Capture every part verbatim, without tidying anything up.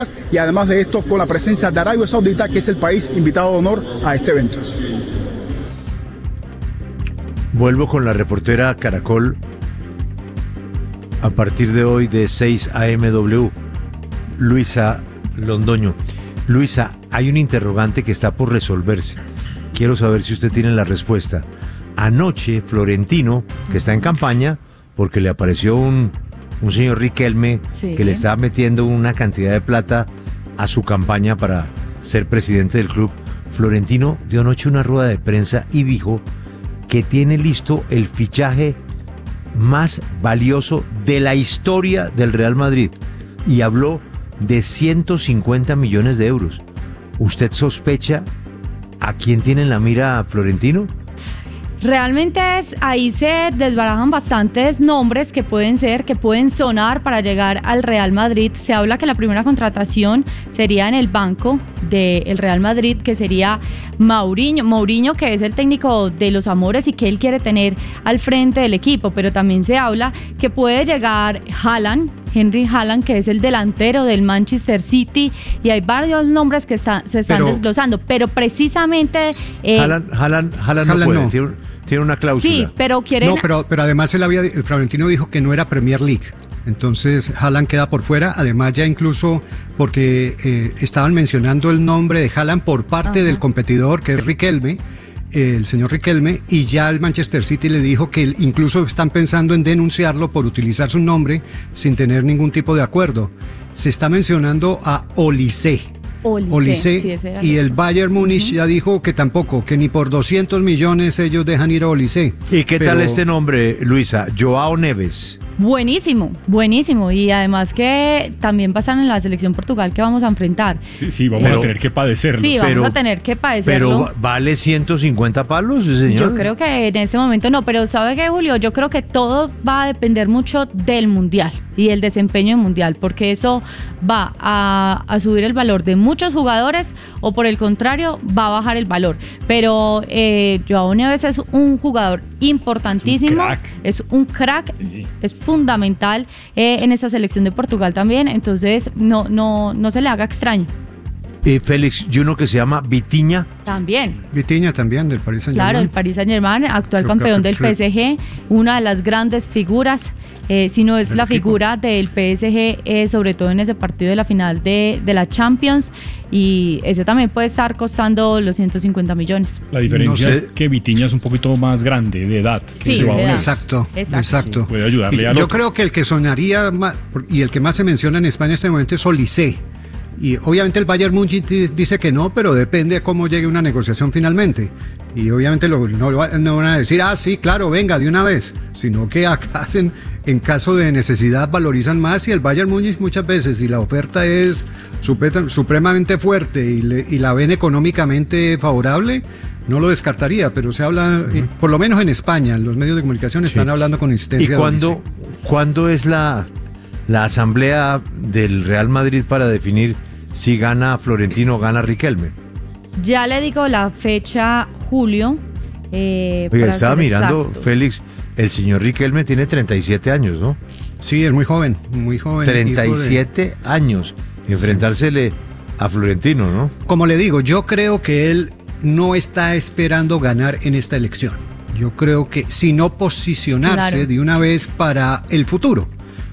y además de esto con la presencia de Arabia Saudita, que es el país invitado de honor a este evento. Vuelvo con la reportera Caracol a partir de hoy de seis a eme doble u, Luisa Londoño. Luisa, hay un interrogante que está por resolverse. Quiero saber si usted tiene la respuesta. Anoche, Florentino, que está en campaña, porque le apareció un, un señor Riquelme sí. que le estaba metiendo una cantidad de plata a su campaña para ser presidente del club. Florentino dio anoche una rueda de prensa y dijo que tiene listo el fichaje más valioso de la historia del Real Madrid y habló de ciento cincuenta millones de euros. ¿Usted sospecha a quién tiene en la mira Florentino? Realmente es, ahí se desbarajan bastantes nombres que pueden ser, que pueden sonar para llegar al Real Madrid. Se habla que la primera contratación sería en el banco del Real Madrid, que sería Mourinho. Mourinho, que es el técnico de los amores y que él quiere tener al frente del equipo, pero también se habla que puede llegar Haaland, Henry Haaland, que es el delantero del Manchester City, y hay varios nombres que está, se están pero, desglosando, pero precisamente... Eh, Haaland, Haaland, Haaland no puede, no. Tiene, tiene una cláusula. Sí, pero quieren... No, pero, pero además él había, el Florentino dijo que no era Premier League, entonces Haaland queda por fuera, además ya incluso porque eh, estaban mencionando el nombre de Haaland por parte Ajá. del competidor, que es Riquelme, el señor Riquelme, y ya el Manchester City le dijo que incluso están pensando en denunciarlo por utilizar su nombre sin tener ningún tipo de acuerdo. Se está mencionando a Olise. Olise, sí, y el Bayern Múnich uh-huh. ya dijo que tampoco, que ni por doscientos millones ellos dejan ir a Olise. ¿Y qué Pero... tal este nombre, Luisa? Joao Neves. Buenísimo, buenísimo, y además que también pasan en la selección Portugal que vamos a enfrentar. Sí, sí, vamos pero, a tener que padecerlo. Sí, vamos pero, a tener que padecerlo. Pero ¿vale ciento cincuenta palos, señor? Yo creo que en este momento no, pero ¿sabe qué, Julio? Yo creo que todo va a depender mucho del Mundial y el desempeño Mundial, porque eso va a, a subir el valor de muchos jugadores o por el contrario va a bajar el valor. Pero eh, Joao Neves es un jugador importantísimo, es un crack, es, un crack, sí. es fundamental eh, en esta selección de Portugal también, entonces no, no, no se le haga extraño. Eh, Félix, y uno que se llama Vitinha. También. Vitinha también, del Paris Saint-Germain. Claro, el Paris Saint-Germain, actual Creo campeón del P S G, una de las grandes figuras, eh, si no es la equipo. figura del P S G, eh, sobre todo en ese partido de la final de, de la Champions, y ese también puede estar costando los ciento cincuenta millones. La diferencia no sé. es que Vitinha es un poquito más grande de edad. Sí, de edad. Exacto, exacto. exacto. Sí, puede ayudarle al Yo otro. creo que el que sonaría más, y el que más se menciona en España en este momento es Olise. Y obviamente el Bayern Múnich dice que no, pero depende de cómo llegue una negociación finalmente. Y obviamente lo, no, no van a decir, ah, sí, claro, venga, de una vez. Sino que acá hacen, en caso de necesidad valorizan más, y el Bayern Múnich muchas veces, si la oferta es supremamente fuerte y, le, y la ven económicamente favorable, no lo descartaría, pero se habla, uh-huh. por lo menos en España, los medios de comunicación están sí. hablando con insistencia. ¿Y cuándo, ¿cuándo es la, la asamblea del Real Madrid para definir si gana Florentino o gana Riquelme? Ya le digo la fecha, Julio. Eh, Oye, estaba mirando, exactos. Félix, el señor Riquelme tiene treinta y siete años, ¿no? Sí, es muy joven, muy joven. treinta y siete de... años, enfrentársele a Florentino, ¿no? Como le digo, yo creo que él no está esperando ganar en esta elección. Yo creo que, sino posicionarse claro. de una vez para el futuro.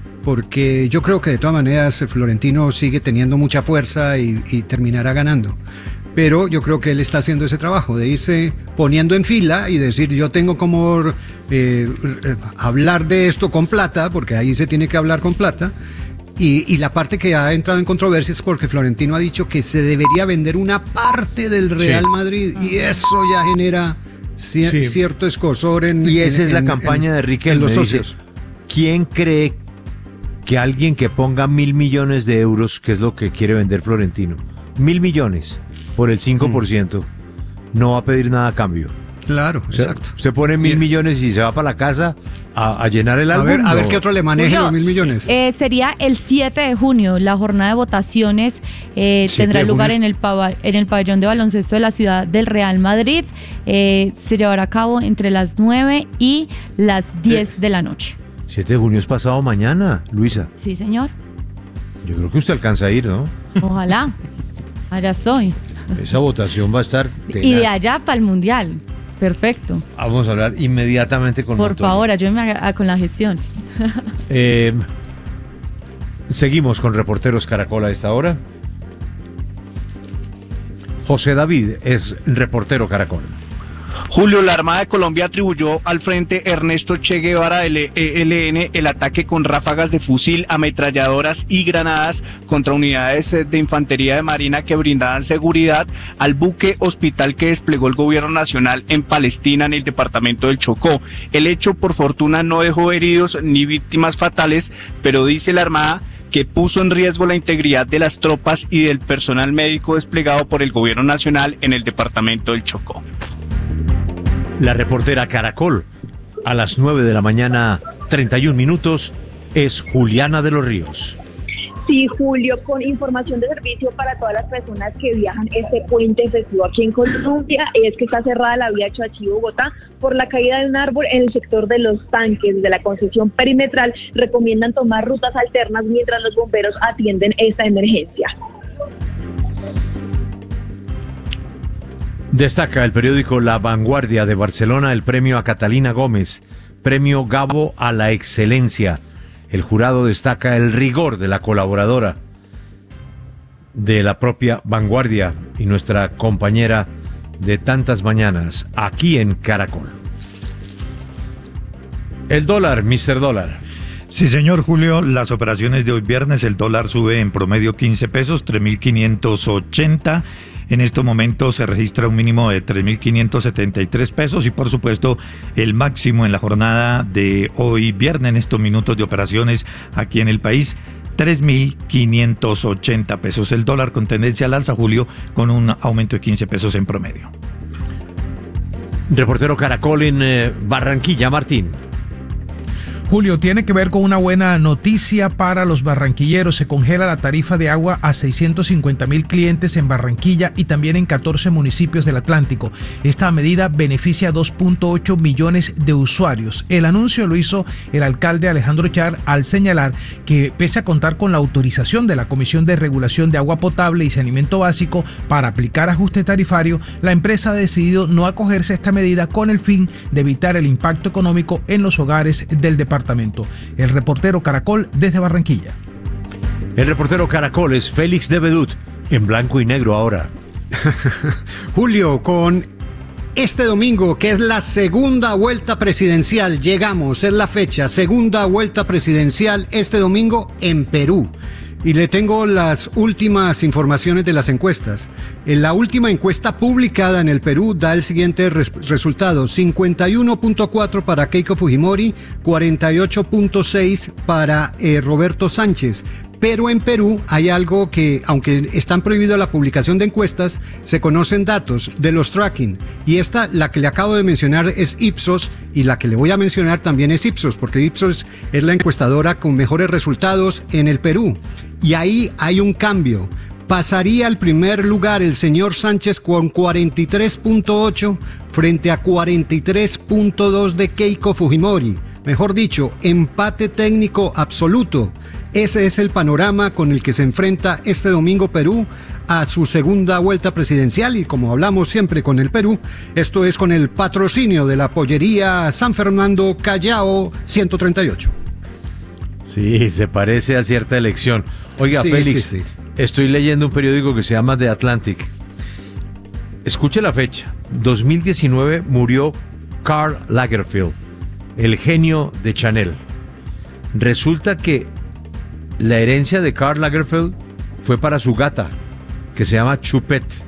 Porque yo creo que de todas maneras Florentino sigue teniendo mucha fuerza y, y terminará ganando. Pero yo creo que él está haciendo ese trabajo de irse poniendo en fila y decir, yo tengo como eh, hablar de esto con plata, porque ahí se tiene que hablar con plata. Y, y la parte que ha entrado en controversia es porque Florentino ha dicho que se debería vender una parte del Real sí. Madrid, y eso ya genera cier- sí. cierto escozor en... Y esa en, es la en, campaña en, de Riquelme. en los socios. ¿Quién cree que alguien que ponga mil millones de euros, que es lo que quiere vender Florentino, mil millones por el cinco por ciento, mm. no va a pedir nada a cambio? Claro, o sea, exacto. Usted pone mil sí. millones y se va para la casa a, a llenar el álbum. A ver, ¿no? a ver qué otro le maneje los mil millones. Eh, sería el siete de junio, la jornada de votaciones eh, tendrá lugar en el, pava- en el pabellón de baloncesto de la ciudad del Real Madrid. Eh, se llevará a cabo entre las nueve y las diez sí. de la noche. siete de junio es pasado mañana, Luisa. Sí, señor. Yo creo que usted alcanza a ir, ¿no? Ojalá. Allá estoy. Esa votación va a estar tenaz. Y de allá para el Mundial. Perfecto. Vamos a hablar inmediatamente con Por Montoya. favor, ayúdeme a- a- con la gestión. Eh, seguimos con Reporteros Caracol a esta hora. José David es reportero Caracol. Julio, la Armada de Colombia atribuyó al Frente Ernesto Che Guevara del E L N el ataque con ráfagas de fusil, ametralladoras y granadas contra unidades de infantería de marina que brindaban seguridad al buque hospital que desplegó el gobierno nacional en Palestina, en el departamento del Chocó. El hecho, por fortuna, no dejó heridos ni víctimas fatales, pero dice la Armada que puso en riesgo la integridad de las tropas y del personal médico desplegado por el gobierno nacional en el departamento del Chocó. La reportera Caracol, a las nueve de la mañana, treinta y un minutos, es Juliana de los Ríos. Sí, Julio, con información de servicio para todas las personas que viajan este puente festivo aquí en Colombia, es que está cerrada la vía Choachí-Bogotá por la caída de un árbol en el sector de los tanques de la concesión perimetral. Recomiendan tomar rutas alternas mientras los bomberos atienden esta emergencia. Destaca el periódico La Vanguardia de Barcelona el premio a Catalina Gómez, premio Gabo a la excelencia. El jurado destaca el rigor de la colaboradora de la propia Vanguardia y nuestra compañera de tantas mañanas aquí en Caracol. El dólar, mister Dólar. Sí, señor Julio, las operaciones de hoy viernes, el dólar sube en promedio quince pesos, tres mil quinientos ochenta. En estos momentos se registra un mínimo de tres mil quinientos setenta y tres pesos y por supuesto el máximo en la jornada de hoy viernes, en estos minutos de operaciones aquí en el país, tres mil quinientos ochenta pesos. El dólar con tendencia al alza, Julio, con un aumento de quince pesos en promedio. Reportero Caracol en eh, Barranquilla, Martín. Julio, tiene que ver con una buena noticia para los barranquilleros. Se congela la tarifa de agua a seiscientos cincuenta mil clientes en Barranquilla y también en catorce municipios del Atlántico. Esta medida beneficia a dos punto ocho millones de usuarios. El anuncio lo hizo el alcalde Alejandro Char al señalar que pese a contar con la autorización de la Comisión de Regulación de Agua Potable y Saneamiento Básico para aplicar ajuste tarifario, la empresa ha decidido no acogerse a esta medida con el fin de evitar el impacto económico en los hogares del departamento. El reportero Caracol desde Barranquilla. El reportero Caracol es Félix de Bedut, en blanco y negro ahora. Julio, con este domingo, que es la segunda vuelta presidencial, llegamos, es la fecha, segunda vuelta presidencial este domingo en Perú. Y le tengo las últimas informaciones de las encuestas. En la última encuesta publicada en el Perú da el siguiente res- resultado: cincuenta y uno punto cuatro para Keiko Fujimori, cuarenta y ocho punto seis para eh, Roberto Sánchez. Pero en Perú hay algo que, aunque están prohibido la publicación de encuestas, se conocen datos de los tracking. Y esta, la que le acabo de mencionar, es Ipsos, y la que le voy a mencionar también es Ipsos, porque Ipsos es la encuestadora con mejores resultados en el Perú. Y ahí hay un cambio. Pasaría al primer lugar el señor Sánchez con cuarenta y tres punto ocho frente a cuarenta y tres punto dos de Keiko Fujimori. Mejor dicho, empate técnico absoluto. Ese es el panorama con el que se enfrenta este domingo Perú a su segunda vuelta presidencial, y como hablamos siempre con el Perú, esto es con el patrocinio de la pollería San Fernando Callao ciento treinta y ocho. Sí, se parece a cierta elección. Oiga, Sí, Félix, sí, sí. estoy leyendo un periódico que se llama The Atlantic. Escuche la fecha. dos mil diecinueve murió Karl Lagerfeld, el genio de Chanel. Resulta que la herencia de Karl Lagerfeld fue para su gata, que se llama Chupette.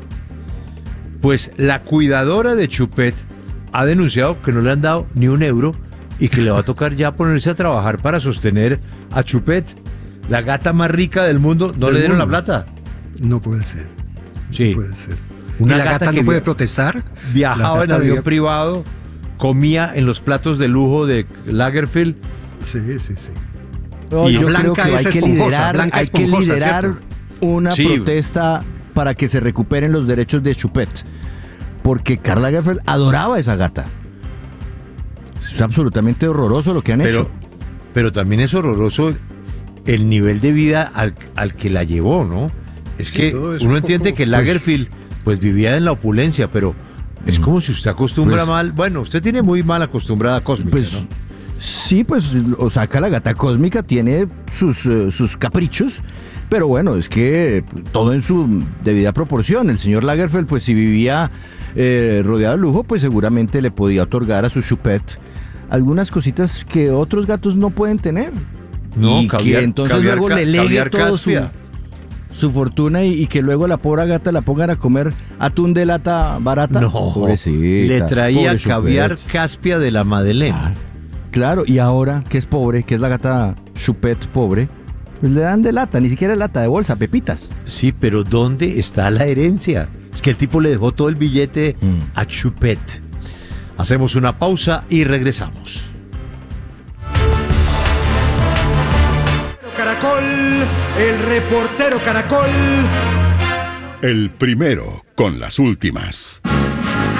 Pues la cuidadora de Chupette ha denunciado que no le han dado ni un euro y que le va a tocar ya ponerse a trabajar para sostener a Chupette, la gata más rica del mundo. No Del le dieron mundo. la plata. No puede ser. Sí. No puede ser. Una ¿Y la gata gata que no puede via- protestar? Viajaba La en gata avión debía- privado, comía en los platos de lujo de Lagerfeld. Sí, sí, sí. No, Y yo Blanca creo que hay es que esponjosa, liderar, Blanca hay que esponjosa, liderar ¿cierto? una Sí. protesta para que se recuperen los derechos de Chupette. Porque Karl Lagerfeld adoraba a esa gata. Es absolutamente horroroso lo que han Pero, hecho. pero también es horroroso el nivel de vida al, al que la llevó, ¿no? Es Sí, que todo es uno un entiende poco, que pues, Lagerfeld pues vivía en la opulencia, pero es como si usted acostumbra Pues- mal. Bueno, usted tiene muy mal acostumbrada cósmica, Pues ¿no? sí, pues Osaka, la gata cósmica, tiene sus, eh, sus caprichos, pero bueno, es que todo en su debida proporción. El señor Lagerfeld, pues si vivía eh, rodeado de lujo, pues seguramente le podía otorgar a su Choupette algunas cositas que otros gatos no pueden tener. No, y caviar- que entonces caviar luego ca- le legue caviar todo su, Caspia. su fortuna y, y que luego la pobre gata la pongan a comer atún de lata barata. No, Pobrecita, le traía pobre caviar Choupette. Caspia de la Madeleine. Ah, claro, y ahora que es pobre, que es la gata Choupette pobre, pues le dan de lata, ni siquiera lata de bolsa, pepitas. Sí, pero ¿dónde está la herencia? Es que el tipo le dejó todo el billete Mm. a Choupette. Hacemos una pausa y regresamos. Caracol, el reportero Caracol. El primero con las últimas.